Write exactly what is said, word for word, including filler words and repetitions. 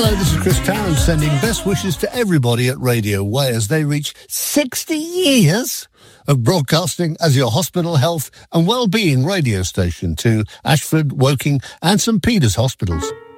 Hello, this is Chris Tarrant sending best wishes to everybody at Radio Way as they reach sixty years of broadcasting as your hospital health and well-being radio station to Ashford, Woking and St Peter's hospitals.